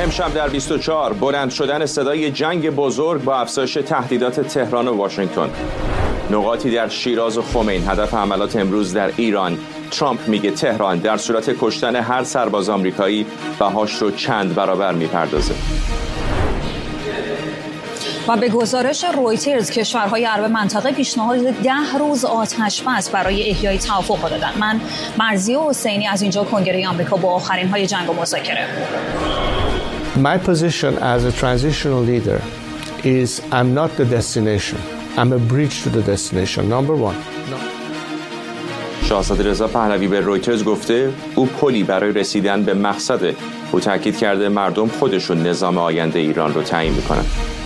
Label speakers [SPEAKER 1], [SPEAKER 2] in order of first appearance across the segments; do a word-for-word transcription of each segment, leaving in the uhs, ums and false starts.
[SPEAKER 1] امشب در بیست و چهار بلند شدن صدای جنگ بزرگ با افزایش تهدیدات تهران و واشنگتن. نقاطی در شیراز و خمین هدف حملات امروز در ایران. ترامپ میگه تهران در صورت کشتن هر سرباز آمریکایی بهاش رو چند برابر میپردازه.
[SPEAKER 2] و به گزارش رویترز کشورهای عرب منطقه پیشنهاد ده روز آتش بس برای احیای توافق دادن. من مرضیه حسینی از اینجا کنگره آمریکا با آخرین های جنگ و مذاکره.
[SPEAKER 3] My position as a transitional leader is I'm not the destination. I'm a bridge to the destination. Number one.
[SPEAKER 1] شاهزاده رضا پهلوی به رویترز گفته او پلی برای رسیدن به مقصده. او تاکید کرده مردم خودشون نظام آینده ایران رو تعیین میکنن.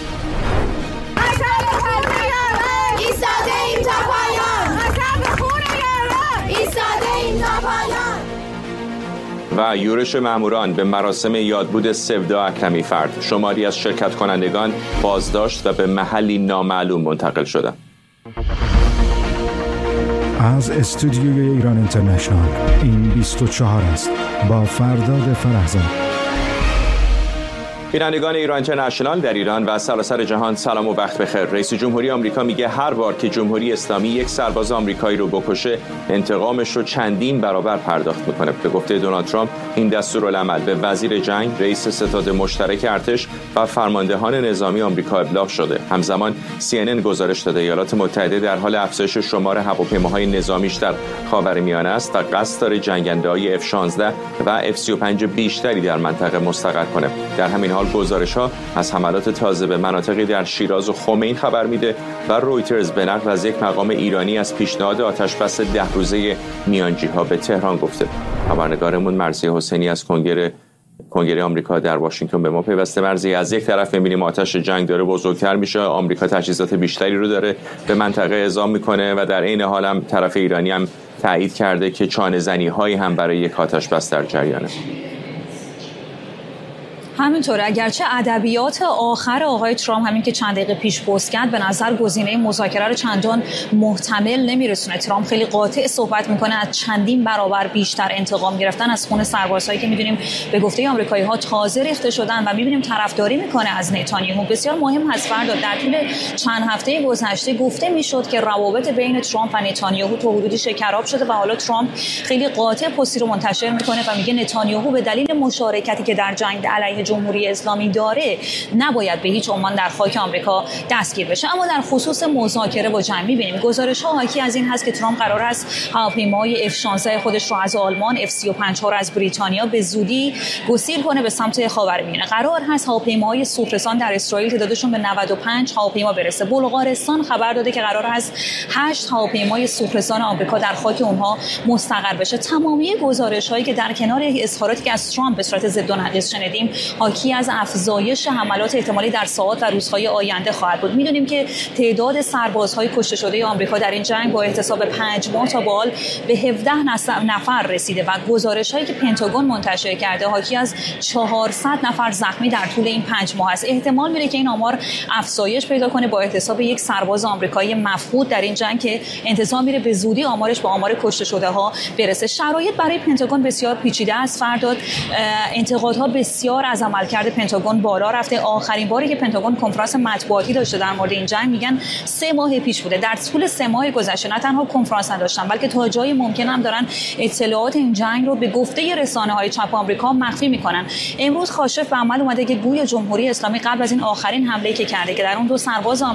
[SPEAKER 1] و یورش ماموران به مراسم یادبود سودا اکرمی فرد. شماری از شرکت کنندگان بازداشت و به محلی نامعلوم منتقل شدند.
[SPEAKER 4] از استودیوی ایران اینترنشنال این بیست و چهار است با فرداد فرهزاد.
[SPEAKER 1] بینندگان ایران اینترنشنال در ایران و سراسر جهان سلام و وقت بخیر. رئیس جمهوری آمریکا میگه هر بار که جمهوری اسلامی یک سرباز آمریکایی رو بکشه انتقامش رو چندین برابر پرداخت میکنه. به گفته دونالد ترامپ این دستورالعمل به وزیر جنگ، رئیس ستاد مشترک ارتش و فرماندهان نظامی آمریکا ابلاغ شده. همزمان سی ان ان گزارش داده ایالات متحده در حال افزایش شمار هواپیماهای نظامیش در خاورمیانه است و قصد داره جنگنده‌های اف شانزده و اف سی و پنج بیشتری در منطقه مستقر کنه. در همین حال گزارش‌ها از حملات تازه به مناطقی در شیراز و خمین خبر میده و رویترز به نقل از یک مقام ایرانی از پیشنهاد آتش‌بس ده روزه میانجی‌ها به تهران گفته. خبرنگارمون مرضیه حسینی از کنگره کنگره آمریکا در واشنگتن به ما پیوسته. مرضیه، از یک طرف می‌بینیم آتش جنگ داره بزرگتر میشه، آمریکا تجهیزات بیشتری رو داره به منطقه اعزام میکنه و در عین حال هم طرف ایرانی هم تایید کرده که چانه‌زنی‌هایی هم برای یک آتش‌بس در جریانه.
[SPEAKER 2] همینطوره، اگرچه ادبیات آخر آقای ترامپ همین که چند دقیقه پیش پست کرد به نظر گزینه مذاکره رو چندان محتمل نمیرسونه. ترامپ خیلی قاطع صحبت میکنه از چندین برابر بیشتر انتقام گرفتن از خون سربازهایی که میدونیم به گفته آمریکایی ها تازه ریخته شدن و میبینیم طرفداری میکنه از نتانیاهو. بسیار مهم هست فردا در طول چند هفته گذشته گفته میشد که روابط بین ترامپ و نتانیاهو تا حدودی شکراب شده و حالا ترامپ خیلی قاطع پستی رو منتشر میکنه و میگه نتانیاهو به دلیل مشارکتی که در جنگ علیه جمهوری اسلامی داره نباید به هیچ عنوان در خاک آمریکا دستگیر بشه. اما در خصوص مذاکره با جنگ می‌بینیم گزارش‌ها حاکی از این هست که ترامپ قرار است هواپیماهای اف شانزده خودش رو از آلمان، اف سی و پنج رو از بریتانیا به زودی گسیل کنه به سمت خاورمیانه. قرار هست هواپیماهای سوخرسان در اسرائیل تعدادشون به نود و پنج هواپیما برسه. بلغارستان خبر داده که قرار است هشت هواپیمای سوخرسان آمریکا در خاک اونها مستقر بشه. تمامی گزارش‌هایی که در کنار اظهاراتی که از ترامپ به صورت ضد و نقیض شنیدیم حاکی از افزایش حملات احتمالی در ساعات و روزهای آینده خواهد بود. میدونیم که تعداد سربازهای کشته شده آمریکا در این جنگ با احتساب پنج ماه تا به حال به هفده نفر رسیده و گزارش‌هایی که پنتاگون منتشر کرده حاکی از چهارصد نفر زخمی در طول این پنج ماه است. احتمال میره که این آمار افزایش پیدا کنه با احتساب یک سرباز آمریکایی مفقود در این جنگ که انتظار میره به زودی آمارش به آمار کشته شده ها برسه. شرایط برای پنتاگون بسیار پیچیده است. فرداد انتقادها بسیار از عملکرد پنتاگون بالا رفته. آخرین باری که پنتاگون کنفرانس مطبوعاتی داشته در مورد این جنگ میگن سه ماه پیش بوده. در طول سه ماه گذشته نه تنها کنفرانس نداشتن بلکه تا جای ممکن هم دارن اطلاعات این جنگ رو به گفته رسانه‌های چپ آمریکا مخفی میکنن. امروز کاشف به عمل اومده که گویا جمهوری اسلامی قبل از این آخرین حمله که کرده که در اون دو سرباز